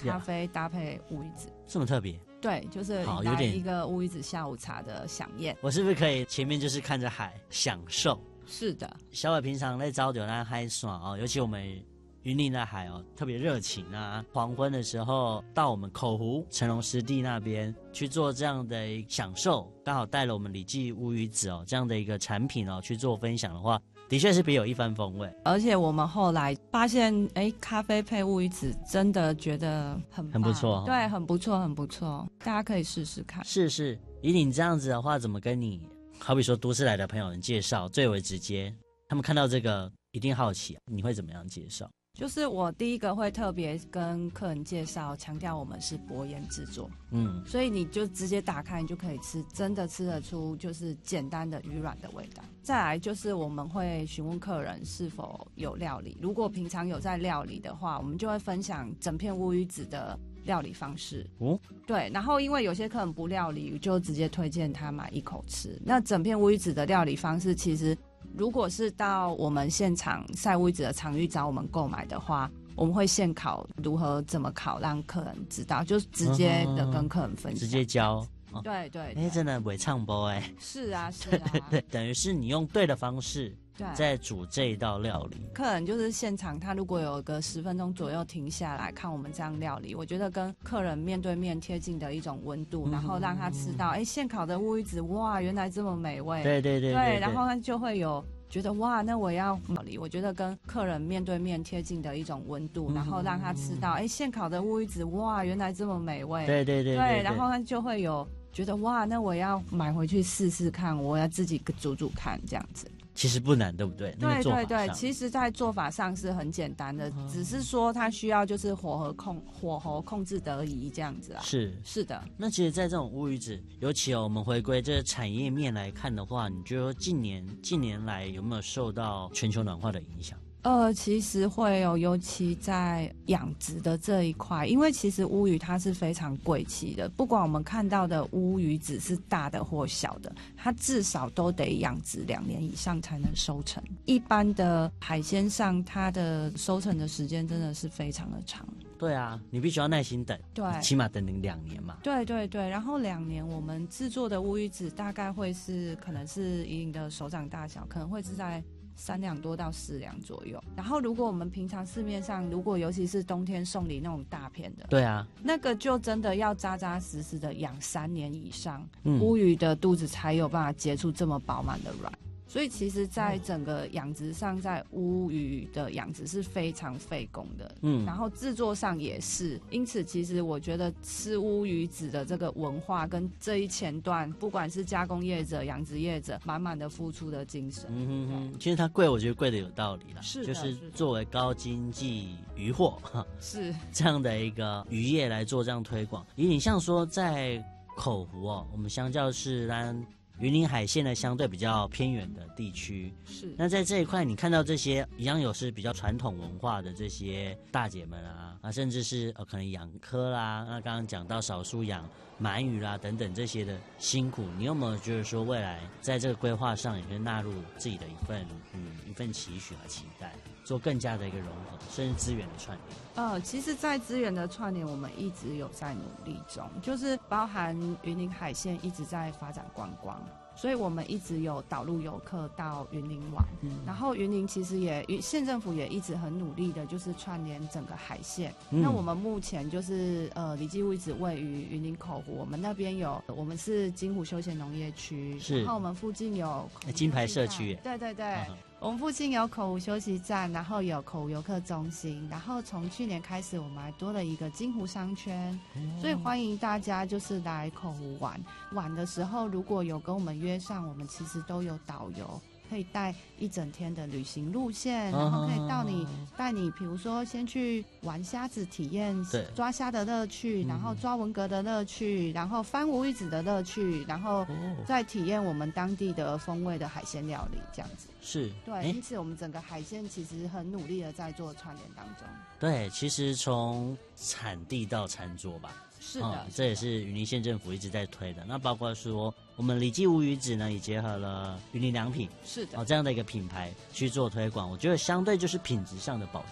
咖啡搭配乌鱼子， 这么特别。 对，就是来一个乌鱼子下午茶的飨宴。 我是不是可以前面就是看着海享受？ 是的， 小伟平常在早点那海爽哦，尤其我们云林的海哦，特别热情啊。黄昏的时候到我们口湖成龙湿地那边去做这样的享受，刚好带了我们李记乌鱼子哦这样的一个产品哦去做分享的话，的确是别有一番风味。 而且我们后来发现，咖啡配乌鱼子真的觉得很不错、哦， 对，很不错，很不错，大家可以试试看。 是，以你这样子的话，怎么跟你好比说都市来的朋友们介绍最为直接？他们看到这个一定好奇，你会怎么样介绍？ 就是我第一个会特别跟客人介绍，强调我们是薄盐制作，所以你就直接打开，你就可以吃，真的吃得出就是简单的鱼软的味道。再来就是我们会询问客人是否有料理，如果平常有在料理的话，我们就会分享整片乌鱼子的料理方式。对，然后因为有些客人不料理，就直接推荐他买一口吃。那整片乌鱼子的料理方式，其实如果是到我们现场晒乌鱼子的场域找我们购买的话，我们会现烤如何怎么烤，让客人知道，就直接的跟客人分享， 直接教。 对对， 真的会唱播是啊， 对，等于是你用对的方式在煮这一道料理。 客人就是现场，他如果有个10分钟左右停下来看我们这样料理，我觉得跟客人面对面贴近的一种温度，然后让他吃到现烤的乌鱼子，哇，原来这么美味。对，然后他就会有觉得哇，那我要料理。我觉得跟客人面对面贴近的一种温度，然后让他吃到现烤的乌鱼子，哇，原来这么美味。对，然后他就会有觉得哇，那我要买回去试试看，我要自己煮看这样子。 其实不难，对不对？ 对，其实在做法上是很简单的，只是说它需要就是火候控制得宜这样子啊。是的。 那其实在这种乌鱼子，尤其我们回归这个产业面来看的话，你觉得近年来有没有受到全球暖化的影响？ 其实会有，尤其在养殖的这一块，因为其实乌鱼它是非常贵气的，不管我们看到的乌鱼子是大的或小的，它至少都得养殖2年以上才能收成。一般的海鲜上，它的收成的时间真的是非常的长。 对啊，你必须要耐心等，对，起码等2年嘛。 对，然后2年我们制作的乌鱼子大概会是可能是以你的手掌大小，可能会是在3两多到4两左右。然后如果我们平常市面上，如果尤其是冬天送礼那种大片的， 对啊， 那个就真的要扎扎实实的养3年以上，乌鱼的肚子才有办法结出这么饱满的卵。所以其实在整个养殖上，在乌鱼的养殖是非常费工的，然后制作上也是。因此其实我觉得吃乌鱼子的这个文化跟这一前段，不管是加工业者、养殖业者，满满的付出的精神。 其实它贵，我觉得贵的有道理啦， 是就是作为高经济渔获是这样的一个渔业来做这样推广。你像说在口湖我们相较是云林海线呢相对比较偏远的地区， 是。 那在这一块，你看到这些一样有是比较传统文化的这些大姐们甚至是可能养科啦，那刚刚讲到少数养鳗鱼啦等等这些的辛苦，你有没有觉得说未来在这个规划上也会纳入自己的一份期许和期待，做更加的一个融合，甚至资源的串联？ 其实在资源的串联我们一直有在努力中，就是包含云林海线一直在发展观光，所以我们一直有导入游客到云林玩，然后云林其实县政府也一直很努力的就是串联整个海线。那我们目前就是李记乌鱼子位于云林口湖，我们那边我们是金湖休闲农业区，然后我们附近有金牌社区， 对，我们附近有口湖休息站，然后有口湖游客中心，然后从去年开始我们还多了一个金湖商圈，所以欢迎大家就是来口湖玩的时候，如果有跟我们约上，我们其实都有导游可以带一整天的旅行路线，然后可以带你比如说先去玩虾子体验抓虾的乐趣，然后抓文蛤的乐趣，然后翻乌鱼子的乐趣，然后再体验我们当地的风味的海鲜料理这样子。 是， 对，因此我们整个海鲜其实很努力的在做串联当中。 对，其实从产地到餐桌吧， 是的， 这也是云林县政府一直在推的。那包括说我们李记乌鱼子呢，也结合了云林良品， 是的， 这样的一个品牌去做推广，我觉得相对就是品质上的保证。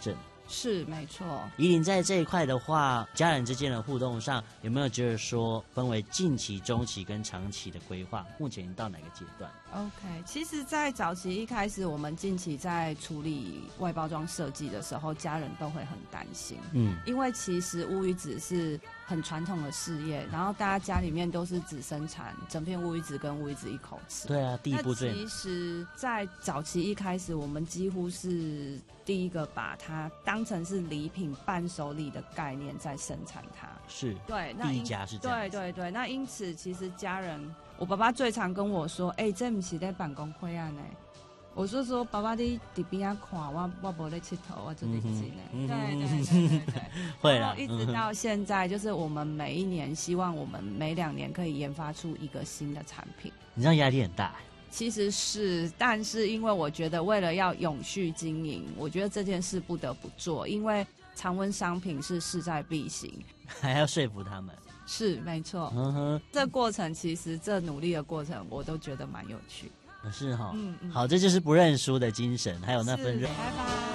是没错。 宜玲在这一块的话，家人之间的互动上有没有就是说分为近期、中期跟长期的规划？目前到哪个阶段 ？OK， 其实，在早期一开始，我们近期在处理外包装设计的时候，家人都会很担心，因为其实乌鱼子是很传统的事业，然后大家家里面都是只生产整片乌鱼子跟乌鱼子一口吃。 对啊，第一步最。 其实，在早期一开始，我们几乎是第一个把它当成是礼品、伴手礼的概念在生产它。 是， 对， 第一家是这样。 对，那因此其实家人，我爸爸最常跟我说：“这不是在办公会案呢。”我是说，爸爸你在边啊看我没在佚佗，我就在进呢。对， 会啦。 一直到现在，就是我们每一年希望我们每2年可以研发出一个新的产品。 你这样压力很大。 其实是，但是因为我觉得为了要永续经营，我觉得这件事不得不做，因为常温商品是势在必行， 还要说服他们。是， 没错。这过程其实这努力的过程，我都觉得蛮有趣。 是哈，好，这就是不认输的精神，还有那份热。 拜拜。